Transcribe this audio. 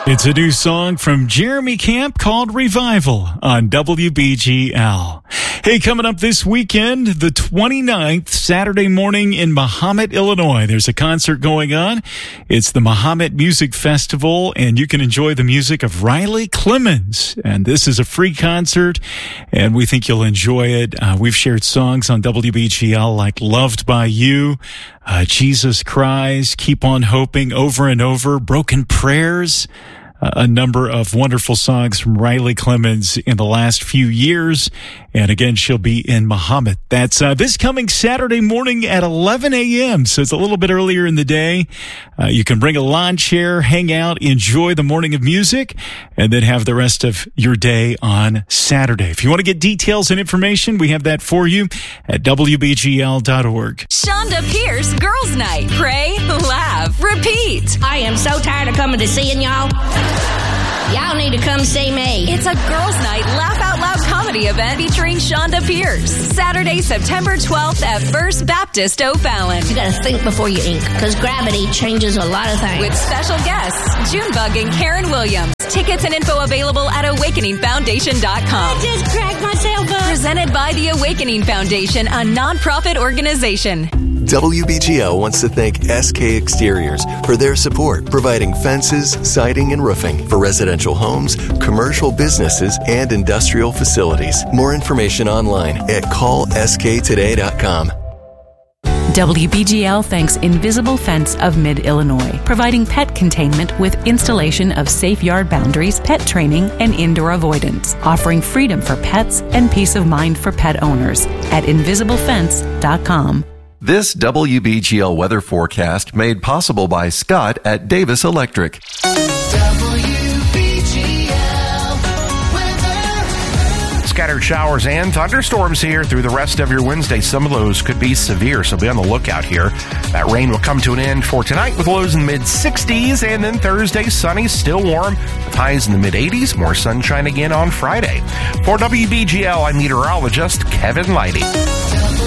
It's a new song from Jeremy Camp called Revival on WBGL. Hey, coming up this weekend, the 29th, Saturday morning in Mahomet, Illinois. There's a concert going on. It's the Mahomet Music Festival, and you can enjoy the music of Riley Clemmons. And this is a free concert, and we think you'll enjoy it. We've shared songs on WBGL like Loved by You, Jesus Cries, Keep on Hoping, Over and Over, Broken Prayers, a number of wonderful songs from Riley Clemmons in the last few years. And again, she'll be in Mahomet. That's this coming Saturday morning at 11 a.m. So it's a little bit earlier in the day. You can bring a lawn chair, hang out, enjoy the morning of music, and then have the rest of your day on Saturday. If you want to get details and information, we have that for you at WBGL.org. Shonda Pierce Girls Night. Pray, laugh, repeat. I am so tired of coming to seeing y'all. Y'all need to come see me. It's a Girls Night Laugh Out Loud comedy event featuring Shonda Pierce. Saturday, September 12th at First Baptist O'Fallon. You gotta think before you ink, because gravity changes a lot of things. With special guests, Junebug and Karen Williams. Tickets and info available at awakeningfoundation.com. I just cracked myself up. Presented by the Awakening Foundation, a nonprofit organization. WBGL wants to thank SK Exteriors for their support, providing fences, siding, and roofing for residential homes, commercial businesses, and industrial facilities. More information online at callsktoday.com. WBGL thanks Invisible Fence of Mid-Illinois, providing pet containment with installation of safe yard boundaries, pet training, and indoor avoidance, offering freedom for pets and peace of mind for pet owners at invisiblefence.com. This WBGL weather forecast made possible by Scott at Davis Electric. Scattered showers and thunderstorms here through the rest of your Wednesday. Some of those could be severe, so be on the lookout here. That rain will come to an end for tonight with lows in the mid-60s, and then Thursday, sunny, still warm, with highs in the mid-80s. More sunshine again on Friday. For WBGL, I'm meteorologist Kevin Leidy.